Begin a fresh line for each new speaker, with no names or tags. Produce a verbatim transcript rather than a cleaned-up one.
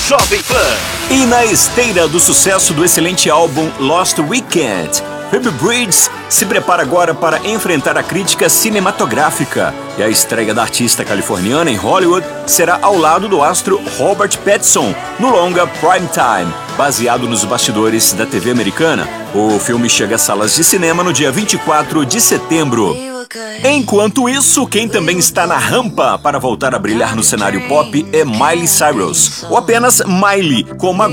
Jovem Pan.
E na esteira do sucesso do excelente álbum Lost Weekend, Phoebe Bridgers se prepara agora para enfrentar a crítica cinematográfica. E a estreia da artista californiana em Hollywood será ao lado do astro Robert Pattinson no longa Primetime, baseado nos bastidores da T V americana. O filme chega às salas de cinema no dia vinte e quatro de setembro. Enquanto isso, quem também está na rampa para voltar a brilhar no cenário pop é Miley Cyrus, ou apenas Miley, como agora